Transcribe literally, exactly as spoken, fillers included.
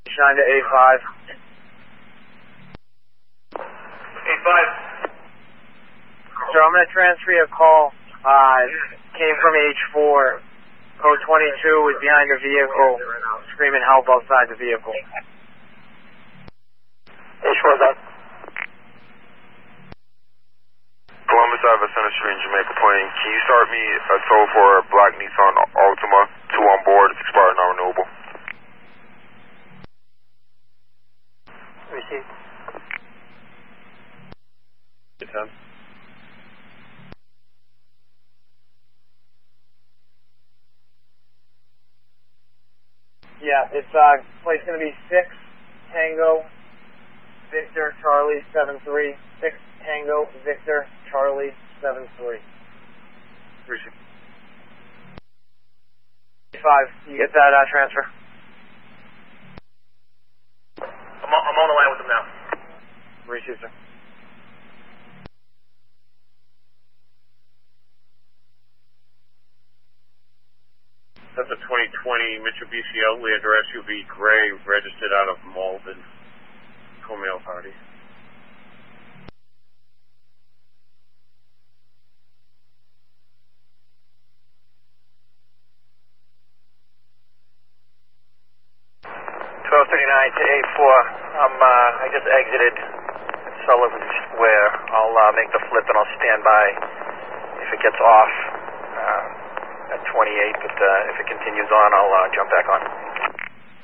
nine to A five. A five. So I'm going to transfer you a call. Uh, came from H four. Code twenty-two was behind the vehicle, screaming help outside the vehicle. H four is out. Columbus Ave, Center Street in Jamaica Plain. Can you start me a tow for a black Nissan Altima, two on board, it's expired, not renewable? Received. ten. Yeah, it's uh, place going to be six Tango Victor Charlie seven three. six Tango Victor Charlie seven three. Receive. five, you get that uh, transfer? I'm on, I'm on the line with him now. Receive, sir. That's a twenty twenty Mitsubishi Outlander S U V gray, registered out of Malden. Co-mail party. twelve thirty-nine to A four. I'm, uh, I just exited Sullivan Square. I'll uh, make the flip and I'll stand by if it gets off uh, at twenty-eight, but uh, if it continues on, I'll uh, jump back on.